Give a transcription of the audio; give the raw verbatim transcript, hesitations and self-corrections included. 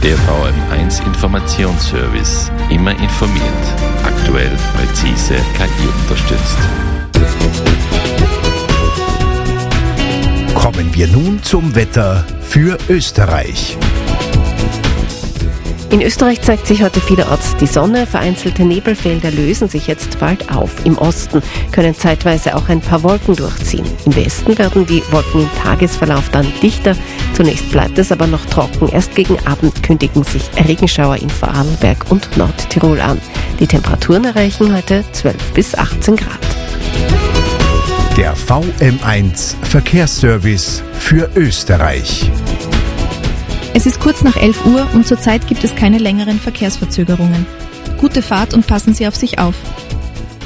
Der V M eins Informationsservice. Immer informiert. Aktuell, präzise, K I unterstützt. Kommen wir nun zum Wetter für Österreich. In Österreich zeigt sich heute vielerorts die Sonne. Vereinzelte Nebelfelder lösen sich jetzt bald auf. Im Osten können zeitweise auch ein paar Wolken durchziehen. Im Westen werden die Wolken im Tagesverlauf dann dichter. Zunächst bleibt es aber noch trocken. Erst gegen Abend kündigen sich Regenschauer in Vorarlberg und Nordtirol an. Die Temperaturen erreichen heute zwölf bis achtzehn Grad. Der V M eins Verkehrsservice für Österreich. Es ist kurz nach elf Uhr und zurzeit gibt es keine längeren Verkehrsverzögerungen. Gute Fahrt und passen Sie auf sich auf.